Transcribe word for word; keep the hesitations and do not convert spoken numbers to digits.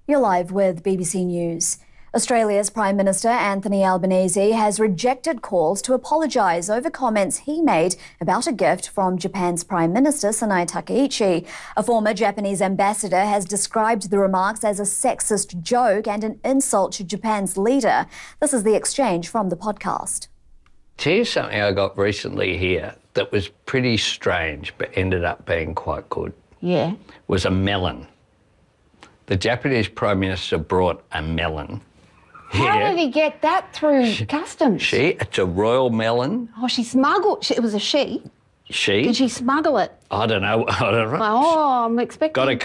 You're live with B B C News. Australia's Prime Minister Anthony Albanese has rejected calls to apologise over comments he made about a gift from Japan's Prime Minister Sanae Takaichi. A former Japanese ambassador has described the remarks as a sexist joke and an insult to Japan's leader. This is the exchange from the podcast. Here's something I got recently here that was pretty strange but ended up being quite good. Yeah. Was a melon. The Japanese Prime Minister brought a melon. How here. did he get that through she, customs? She, it's a royal melon. Oh, she smuggled, she, it was a she. She? Did she smuggle it? I don't know, I don't know. Oh, I'm expecting. Got a